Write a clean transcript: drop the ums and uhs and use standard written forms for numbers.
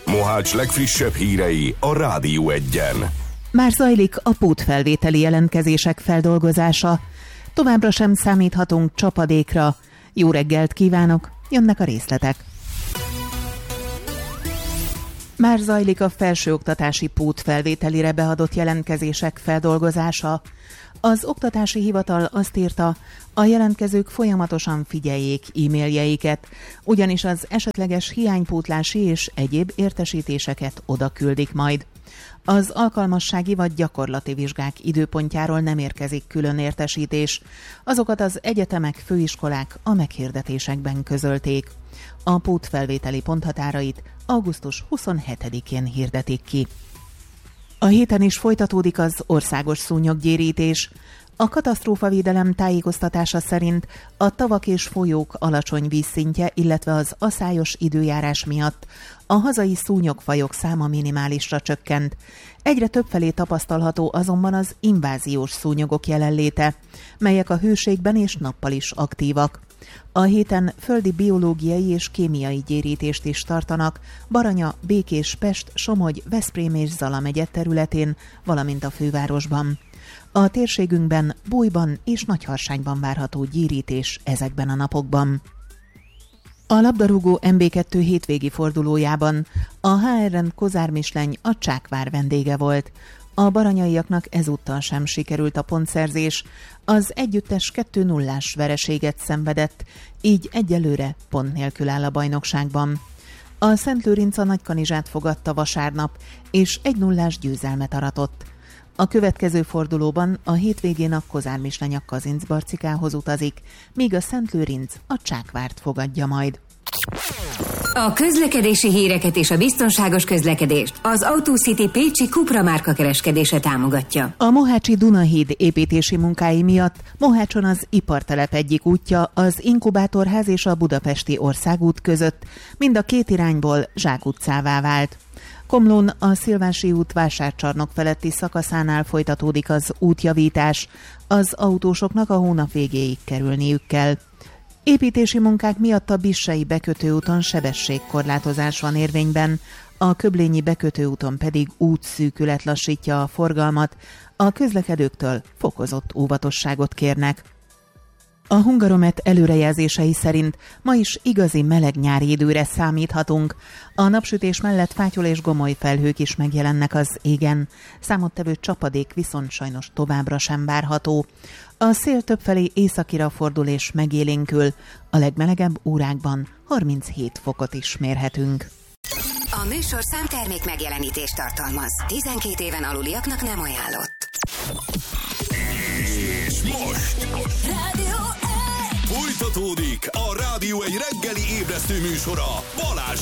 Mohács legfrissebb hírei a Rádió Egyen. Már zajlik a pótfelvételi jelentkezések feldolgozása. Továbbra sem számíthatunk csapadékra. Jó reggelt kívánok, jönnek a részletek. Már zajlik a felsőoktatási pótfelvételire beadott jelentkezések feldolgozása. Az Oktatási Hivatal azt írta, a jelentkezők folyamatosan figyeljék e-mailjeiket, ugyanis az esetleges hiánypótlási és egyéb értesítéseket oda küldik majd. Az alkalmassági vagy gyakorlati vizsgák időpontjáról nem érkezik külön értesítés. Azokat az egyetemek, főiskolák a meghirdetésekben közölték. A pótfelvételi ponthatárait augusztus 27-én hirdetik ki. A héten is folytatódik az országos szúnyoggyérítés. A katasztrófavédelem tájékoztatása szerint a tavak és folyók alacsony vízszintje, illetve az aszályos időjárás miatt a hazai szúnyogfajok száma minimálisra csökkent. Egyre többfelé tapasztalható azonban az inváziós szúnyogok jelenléte, melyek a hőségben és nappal is aktívak. A héten földi biológiai és kémiai gyérítést is tartanak Baranya, Békés, Pest, Somogy, Veszprém és Zala megye területén, valamint a fővárosban. A térségünkben, Bújban és Nagyharsányban várható gyérítés ezekben a napokban. A labdarúgó MB2 hétvégi fordulójában a HRN Kozár Misleny a Csákvár vendége volt. A baranyaiaknak ezúttal sem sikerült a pontszerzés, az együttes 2-0-ás vereséget szenvedett, így egyelőre pont nélkül áll a bajnokságban. A Szentlőrinc a Nagykanizsát fogadta vasárnap, és 1-0-ás győzelmet aratott. A következő fordulóban a hétvégén a Kozár Misleny a Kazincbarcikához utazik, míg a Szentlőrinc a Csákvárt fogadja majd. A közlekedési híreket és a biztonságos közlekedést az AutoCity pécsi Cupra márka kereskedése támogatja. A mohácsi Dunahíd építési munkái miatt Mohácson az ipartelep egyik útja, az Inkubátorház és a Budapesti Országút között mind a két irányból zsákutcává vált. Komlón a Szilvási út vásárcsarnok feletti szakaszánál folytatódik az útjavítás, az autósoknak a hónap végéig kerülniük kell. Építési munkák miatt a Bissei bekötőúton sebességkorlátozás van érvényben, a Köblényi bekötőúton pedig útszűkület lassítja a forgalmat, a közlekedőktől fokozott óvatosságot kérnek. A Hungaromet előrejelzései szerint ma is igazi meleg nyári időre számíthatunk. A napsütés mellett fátyol és gomoly felhők is megjelennek az égen. Számottevő csapadék viszont sajnos továbbra sem várható. A szél többfelé északira fordul és megélénkül. A legmelegebb órákban 37 fokot is mérhetünk. A műsor számtermék megjelenítést tartalmaz. 12 éven aluliaknak nem ajánlott. És most folytatódik a Rádió egy reggeli ébresztő műsora Balázs